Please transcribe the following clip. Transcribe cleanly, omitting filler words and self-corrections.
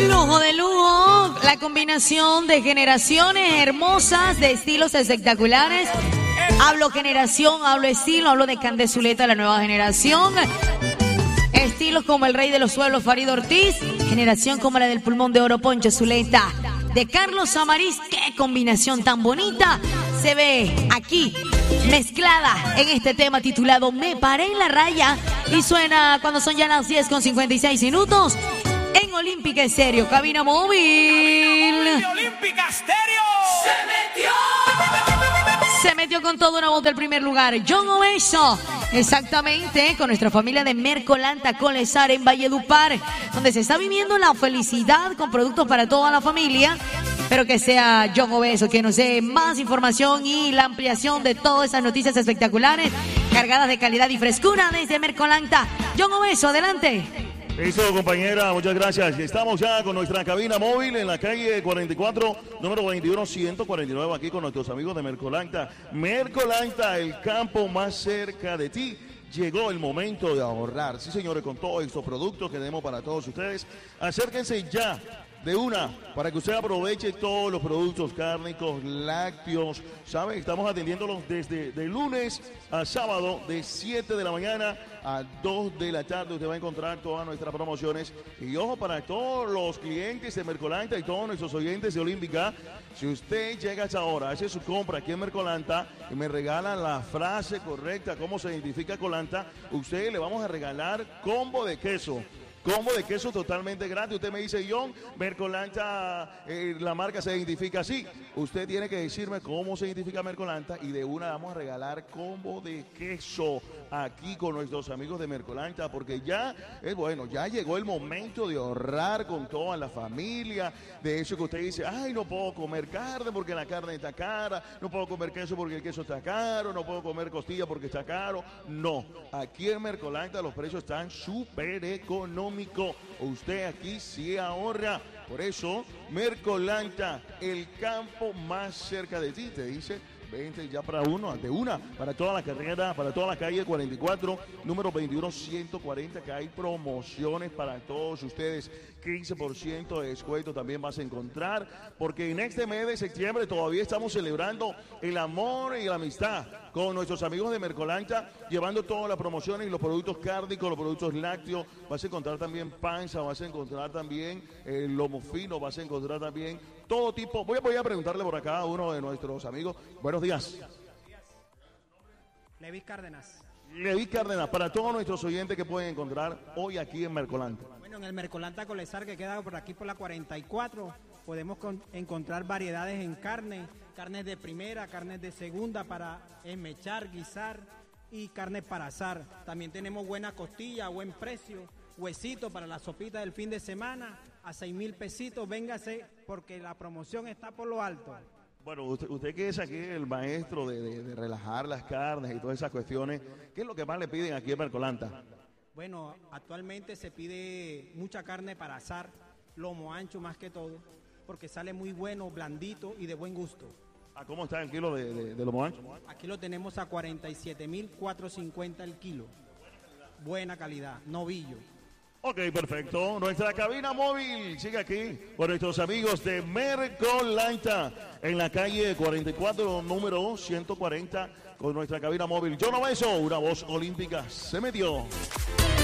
Lujo de lujo, la combinación de generaciones hermosas, de estilos espectaculares. Hablo generación, hablo estilo, hablo de Candezuleta, la nueva generación. Estilos como el rey de los suelos, Farid Ortiz. Generación como la del pulmón de oro, Poncho Zuleta. De Carlos Amariz, qué combinación tan bonita se ve aquí, mezclada en este tema titulado Me Paré en la Raya. Y suena cuando son ya las 10:56 minutos. En Olímpica Estéreo, cabina móvil. Olímpica Estéreo. Se metió con toda una voz del primer lugar. John Obeso. Exactamente, con nuestra familia de Mercolanta Colesar en Valledupar, donde se está viviendo la felicidad con productos para toda la familia. Espero que sea John Obeso quien nos dé más información y la ampliación de todas esas noticias espectaculares, cargadas de calidad y frescura desde Mercolanta. John Obeso, adelante. Listo, compañera, muchas gracias. Estamos ya con nuestra cabina móvil en la calle 44, número 21-149, aquí con nuestros amigos de Mercolanta. Mercolanta, el campo más cerca de ti. Llegó el momento de ahorrar. Sí, señores, con todos estos productos que tenemos para todos ustedes. Acérquense ya de una para que usted aproveche todos los productos cárnicos, lácteos. ¿Saben? Estamos atendiéndolos desde de lunes a sábado, de 7 de la mañana a 2 de la tarde. Usted va a encontrar todas nuestras promociones. Y ojo, para todos los clientes de Mercolanta y todos nuestros oyentes de Olímpica, si usted llega a esa hora, hace su compra aquí en Mercolanta y me regala la frase correcta, cómo se identifica Colanta, usted le vamos a regalar combo de queso. Combo de queso totalmente gratis. Usted me dice, John, Mercolanta, la marca se identifica así. Usted tiene que decirme cómo se identifica Mercolanta y de una vamos a regalar combo de queso aquí con nuestros amigos de Mercolanta, porque ya es bueno, ya llegó el momento de ahorrar con toda la familia. De eso que usted dice, ay, no puedo comer carne porque la carne está cara, no puedo comer queso porque el queso está caro, no puedo comer costilla porque está caro. No, aquí en Mercolanta los precios están súper económicos. Usted aquí sí ahorra. Por eso, Mercolanta, el campo más cerca de ti, te dice, vente ya para uno, de una, para toda la carrera, para toda la calle 44, número 21-140, que hay promociones para todos ustedes. 15% de descuento también vas a encontrar, porque en este mes de septiembre todavía estamos celebrando el amor y la amistad con nuestros amigos de Mercolanta, llevando todas las promociones y los productos cárnicos, los productos lácteos. Vas a encontrar también panza, vas a encontrar también lomo fino, vas a encontrar también todo tipo. Voy a preguntarle por acá a uno de nuestros amigos. Buenos días. Levis Cárdenas. Levis Cárdenas, para todos nuestros oyentes que pueden encontrar hoy aquí en Mercolanta. Bueno, en el Mercolanta Colesar, que queda por aquí por la 44, podemos encontrar variedades en carne, carnes de primera, carnes de segunda para esmechar, guisar y carnes para asar. También tenemos buena costilla, buen precio, huesito para la sopita del fin de semana a 6,000 pesitos. Véngase porque la promoción está por lo alto. Bueno, usted que es aquí el maestro de relajar las carnes y todas esas cuestiones, ¿qué es lo que más le piden aquí en Mercolanta? Bueno, actualmente se pide mucha carne para asar, lomo ancho más que todo, porque sale muy bueno, blandito y de buen gusto. ¿Cómo está el kilo de lomo ancho? Aquí lo tenemos a 47,450 el kilo. Buena calidad, novillo. Ok, perfecto. Nuestra cabina móvil sigue aquí con nuestros amigos de Mercolanta en la calle 44, número 140, con nuestra cabina móvil. John Obeso, una voz olímpica, se metió.